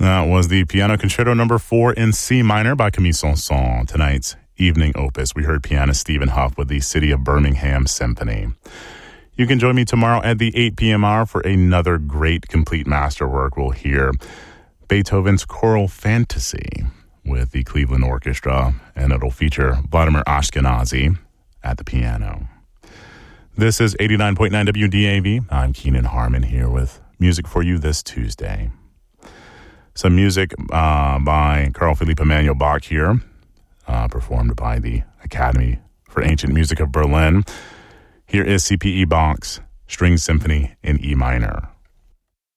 That was the Piano Concerto number 4 in C minor by Camille Saint-Saëns. Tonight's evening opus, we heard pianist Stephen Huff with the City of Birmingham Symphony. You can join me tomorrow at the 8 p.m. hour for another great complete masterwork. We'll hear Beethoven's Choral Fantasy with the Cleveland Orchestra, and it'll feature Vladimir Ashkenazy at the piano. This is 89.9 WDAV. I'm Keenan Harmon here with music for you this Tuesday. Some music by Carl Philipp Emanuel Bach here, performed by the Academy for Ancient Music of Berlin. Here is C.P.E. Bach's String Symphony in E minor.